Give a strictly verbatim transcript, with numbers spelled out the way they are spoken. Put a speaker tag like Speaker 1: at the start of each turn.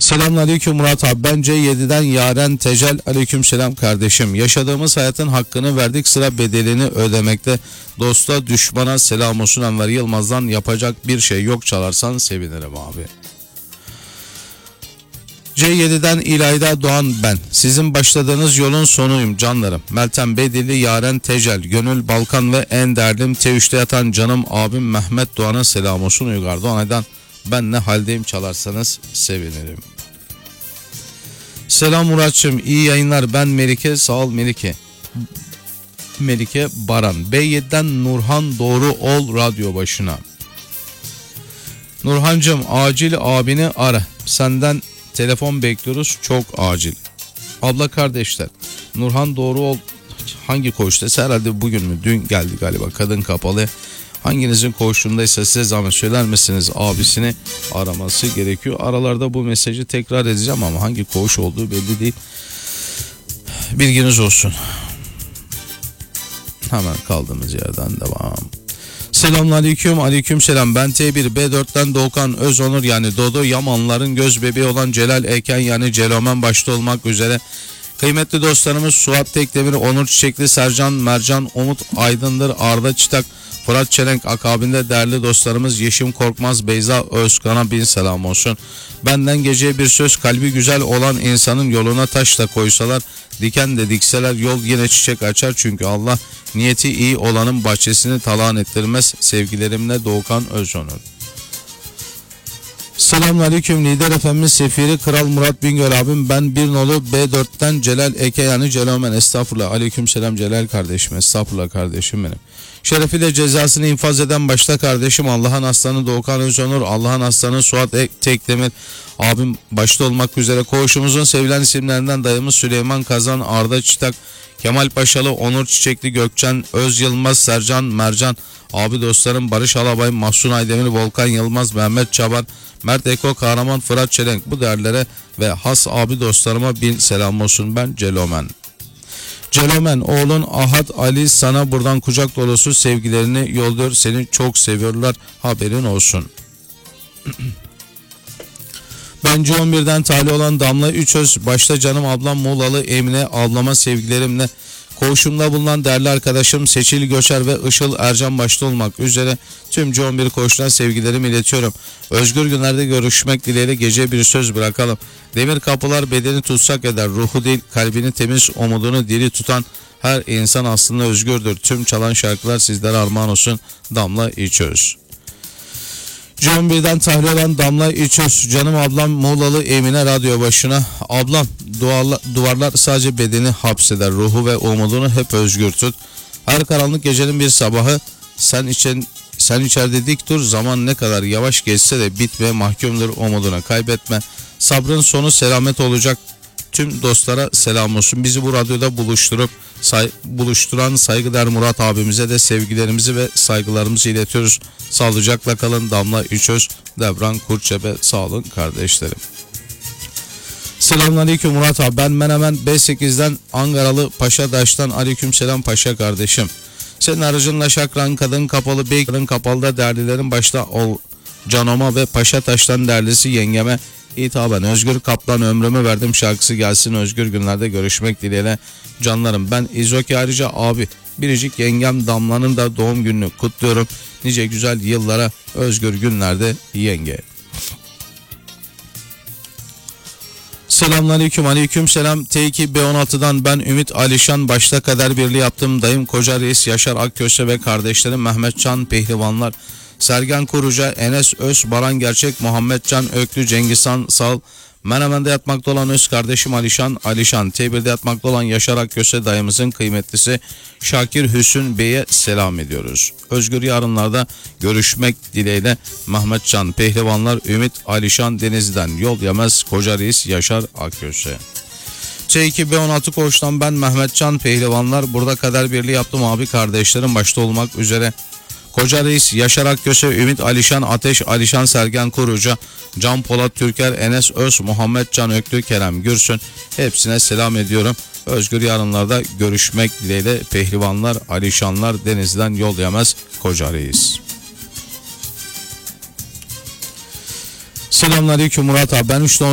Speaker 1: Selamünaleyküm Murat abi. Bence yediden Yaren Tecel. Aleykümselam kardeşim. Yaşadığımız hayatın hakkını verdik, sıra bedelini ödemekte. Dosta düşmana selam olsun. Enver Yılmaz'dan yapacak bir şey yok, çalarsan sevinirim abi. C yediden İlayda Doğan ben. Sizin başladığınız yolun sonuyum canlarım. Meltem Bedili, Yaren Tecel, Gönül Balkan ve en derdim T üçte yatan canım abim Mehmet Doğan'a selam olsun. Uygar Doğan'dan ben ne haldeyim, çalarsanız sevinirim. Selam Muratçım, iyi yayınlar. Ben Melike, sağ ol Melike. Melike Baran. B yediden Nurhan Doğru Ol radyo başına. Nurhancığım, acil abini ara. Senden telefon bekliyoruz, çok acil. Abla kardeşler, Nurhan Doğru Ol hangi koğuştaysa, herhalde bugün mü dün geldi galiba, kadın kapalı. Hanginizin koğuşundaysa size zahmet söyler misiniz, abisini araması gerekiyor. Aralarda bu mesajı tekrar edeceğim ama hangi koğuş olduğu belli değil. Bilginiz olsun. Hemen kaldığımız yerden devam. Selamünaleyküm, aleykümselam. Ben T bir B dörtten Doğukan Özonur yani Dodo, Yamanların göz bebeği olan Celal Eken yani Celomen başta olmak üzere kıymetli dostlarımız Suat Tekdemir, Onur Çiçekli, Sercan Mercan, Umut Aydındır, Arda Çıtak, Fırat Çelenk akabinde değerli dostlarımız Yeşim Korkmaz, Beyza Özkan'a bin selam olsun. Benden geceye bir söz, kalbi güzel olan insanın yoluna taş da koysalar, diken de dikseler yol yine çiçek açar. Çünkü Allah niyeti iyi olanın bahçesini talan ettirmez. Sevgilerimle Doğukan Özonur. Selamünaleyküm lider efendimiz Sefiri Kral Murat Bingöl abim. Ben bir nolu B dörtten Celal Eke yani Celomen. Estağfurullah. Aleykümselam Celal kardeşim. Estağfurullah kardeşim benim. Şerefiyle cezasını infaz eden başta kardeşim Allah'ın aslanı Doğukan Özonur, Allah'ın aslanı Suat Tekdemir abim başta olmak üzere koğuşumuzun sevilen isimlerinden dayımız Süleyman Kazan, Arda Çıtak, Kemal Paşalı, Onur Çiçekli, Gökçen Öz Yılmaz, Sercan Mercan abi dostlarım Barış Alabay, Mahsun Aydemir, Volkan Yılmaz, Mehmet Çaban, Mert Eko, Kahraman, Fırat Çelenk, bu değerlere ve has abi dostlarıma bin selam olsun. Ben Celomen. Celomen oğlun Ahad Ali sana buradan kucak dolusu sevgilerini yolluyor. Seni çok seviyorlar, haberin olsun. Bence on birden tali olan Damla Üçöz, başta canım ablam Muğlalı Emine ablama sevgilerimle, koğuşumda bulunan değerli arkadaşım Seçil Göçer ve Işıl Ercan başta olmak üzere tüm C on bir koğuşuna sevgilerimi iletiyorum. Özgür günlerde görüşmek dileğiyle gece bir söz bırakalım. Demir kapılar bedeni tutsak eder, ruhu değil kalbini temiz, umudunu diri tutan her insan aslında özgürdür. Tüm çalan şarkılar sizlere armağan olsun. Damla İçöz. C on birden tahliye olan Damla İçöz, canım ablam Muğlalı Emine radyo başına. Ablam, duvarlar, duvarlar sadece bedeni hapseder, ruhu ve umudunu hep özgür tut. Her karanlık gecenin bir sabahı sen için sen içeride dik dur. Zaman ne kadar yavaş geçse de bitmeye mahkumdur, umudunu kaybetme. Sabrın sonu selamet olacak. Tüm dostlara selam olsun. Bizi bu radyoda buluşturup say, buluşturan saygıdeğer Murat abimize de sevgilerimizi ve saygılarımızı iletiyoruz. Sağlıcakla kalın. Damla İçöz, Devran Kurçepe, sağ olun kardeşlerim. Selamünaleyküm Murat abi. Ben Menemen B sekizden Ankaralı Paşadaş'tan aleykümselam Paşa kardeşim. Senin aracınla Şakran Kadın Kapalı Beykar'ın Kapalı'da değerlilerin başta ol Canoma ve Paşataş'tan değerlisi yengeme hitaben Özgür Kaplan ömrümü verdim şarkısı gelsin. Özgür günlerde görüşmek dileğiyle canlarım. Ben İzoki ayrıca abi biricik yengem Damla'nın da doğum gününü kutluyorum. Nice güzel yıllara özgür günlerde yenge. Selamünaleyküm, aleykümselam. T iki B on altıdan ben Ümit Alişan, başta kader birliği yaptım. Dayım Koca Reis, Yaşar Akköse ve kardeşlerim Mehmet Can Pehlivanlar, Sergen Kuruca, Enes Öz, Baran Gerçek, Muhammed Can Öklü, Cengizhan Sal, Menemen'de yatmakta olan öz kardeşim Alişan, Alişan, T birde yatmakta olan Yaşar Akköse dayımızın kıymetlisi Şakir Hüsün Bey'e selam ediyoruz. Özgür yarınlarda görüşmek dileğiyle Mehmet Can Pehlivanlar, Ümit Alişan Denizli'den yol yemez Koca Reis, Yaşar Akköse. C iki B on altı koğuştan ben Mehmet Can Pehlivanlar, burada kader birliği yaptım abi kardeşlerim başta olmak üzere Koca Reis, Yaşar Akköse, Ümit Alişan Ateş, Alişan Sergen Kuruca, Can Polat Türker, Enes Öz, Muhammed Can Öklü, Kerem Gürsün, hepsine selam ediyorum. Özgür yarınlarda görüşmek dileğiyle Pehlivanlar, Alişanlar Denizli'den yol yemez Koca Reis. Selamünaleyküm Murat abi. Ben üç